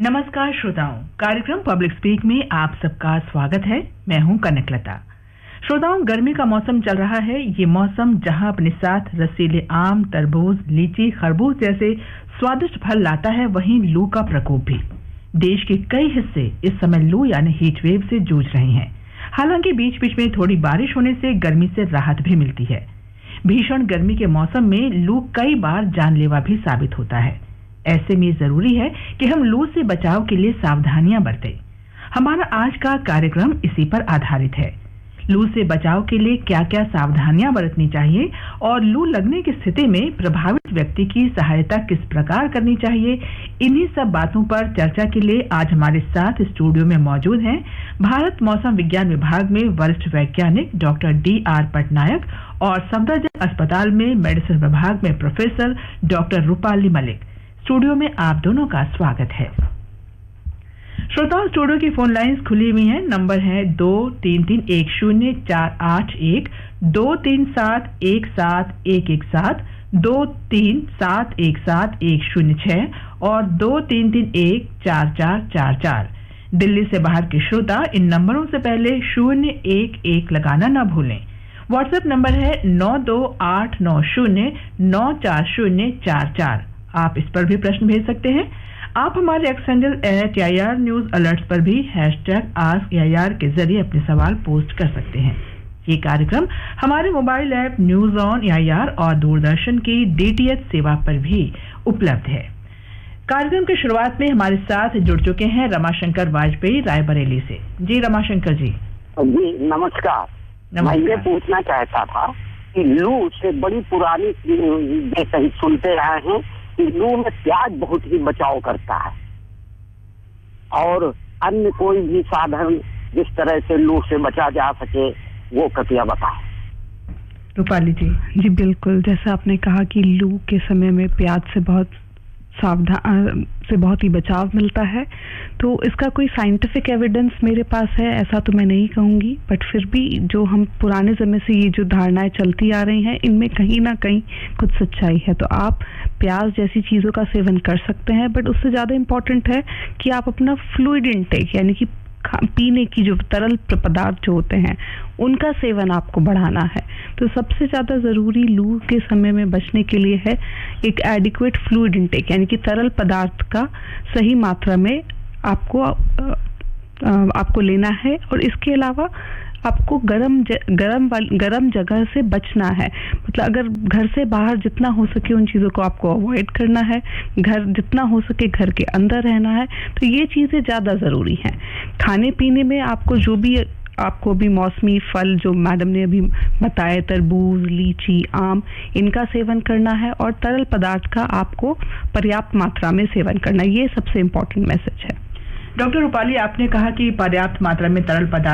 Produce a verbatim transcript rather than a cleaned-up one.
नमस्कार श्रोताओं, कार्यक्रम पब्लिक स्पीक में आप सबका स्वागत है। मैं हूं कनकलता। श्रोताओं, गर्मी का मौसम चल रहा है। ये मौसम जहां अपने साथ रसीले आम, तरबूज, लीची, खरबूज जैसे स्वादिष्ट फल लाता है, वहीं लू का प्रकोप भी। देश के कई हिस्से इस समय लू यानी हीट वेव से जूझ रहे हैं। हालांकि बीच बीच में थोड़ी बारिश होने से गर्मी से राहत भी मिलती है। भीषण गर्मी के मौसम में लू कई बार जानलेवा भी साबित होता है। ऐसे में जरूरी है कि हम लू से बचाव के लिए सावधानियां बरतें। हमारा आज का कार्यक्रम इसी पर आधारित है। लू से बचाव के लिए क्या क्या सावधानियां बरतनी चाहिए और लू लगने की स्थिति में प्रभावित व्यक्ति की सहायता किस प्रकार करनी चाहिए, इन्हीं सब बातों पर चर्चा के लिए आज हमारे साथ स्टूडियो में मौजूद हैं भारत मौसम विज्ञान विभाग में वरिष्ठ वैज्ञानिक डॉक्टर डी आर पटनायक और सफदरजंग अस्पताल में मेडिसिन विभाग में professor doctor Rupali Malik. Studio में आप दोनों का स्वागत है। श्रोताओं, स्टूडियो की फोन लाइंस खुली हुई हैं। नंबर है दो तीन तीन एक शून्य चार आठ एक, दो तीन सात एक सात एक एक सात, दो तीन सात एक सात एक शून्य छह और दो तीन तीन एक चार चार चार चार। दिल्ली से बाहर के श्रोता इन नंबरों से पहले शून्य एक एक लगाना न भूलें। व्हाट्सएप नंबर है नौ दो आठ नौ शून्य नौ चार शून्य चार चार। आप इस पर भी प्रश्न भेज सकते हैं। आप हमारे x handle at I R news alerts पर भी हैशटैग आस्क आई आर के जरिए अपने सवाल पोस्ट कर सकते हैं। ये कार्यक्रम हमारे mobile app news on I R और दूरदर्शन की डी टी एच सेवा पर भी उपलब्ध है। कार्यक्रम की शुरुआत में हमारे साथ जुड़ चुके हैं रमाशंकर वाजपेयी रायबरेली से। जी रमाशंकर जी। जी नमस्कार। मैं ये पूछना चाहता था कि लू से बड़ी पुरानी जैसे ही सुनते रहे हैं कि लू में प्याज बहुत ही बचाव करता है, और अन्य कोई भी साधन जिस तरह से लू से बचा जा सके वो कृपया बताएं। रूपाली जी। जी बिल्कुल, जैसा आपने कहा कि लू के समय में प्याज से बहुत सावधान से बहुत ही बचाव मिलता है, तो इसका कोई साइंटिफिक एविडेंस मेरे पास है ऐसा तो मैं नहीं कहूँगी, बट फिर भी जो हम पुराने समय से ये जो धारणाएं चलती आ रही हैं, इनमें कहीं ना कहीं कुछ सच्चाई है। तो आप प्याज जैसी चीज़ों का सेवन कर सकते हैं, बट उससे ज़्यादा इम्पॉर्टेंट है कि आप अपना फ्लूइड इनटेक यानी कि पीने की जो तरल पदार्थ जो होते हैं उनका सेवन आपको बढ़ाना है। तो सबसे ज़्यादा ज़रूरी लू के समय में बचने के लिए है एक एडिक्वेट फ्लूइड इनटेक यानी कि तरल पदार्थ का सही मात्रा में आपको आपको लेना है। और इसके अलावा आपको गरम गरम गरम जगह से बचना है। मतलब अगर घर से बाहर जितना हो सके उन चीज़ों को आपको अवॉइड करना है, घर जितना हो सके घर के अंदर रहना है। तो ये चीज़ें ज़्यादा ज़रूरी हैं। खाने पीने में आपको जो भी आपको भी मौसमी फल जो मैडम ने अभी बताए, तरबूज, लीची, आम, इनका सेवन करना है और तरल पदार्थ का आपको पर्याप्त मात्रा में सेवन करना है। ये सबसे इम्पोर्टेंट मैसेज है। डॉक्टर रूपाली, आपने कहा कि पर्याप्त मात्रा में तरल पदार्थ